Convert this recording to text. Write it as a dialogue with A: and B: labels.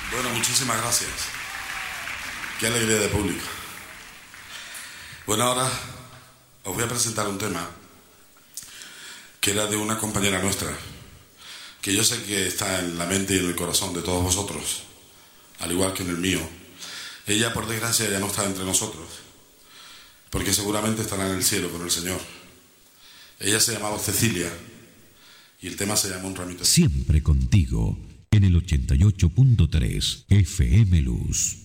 A: Bueno, muchísimas gracias. Qué alegría de público. Bueno, ahora os voy a presentar un tema que era de una compañera nuestra, que yo sé que está en la mente y en el corazón de todos vosotros, al igual que en el mío. Ella, por desgracia, ya no está entre nosotros, porque seguramente estará en el cielo con el Señor. Ella se llamaba Cecilia y el tema se llama Un ramito.
B: Siempre contigo, en el 88.3 FM Luz.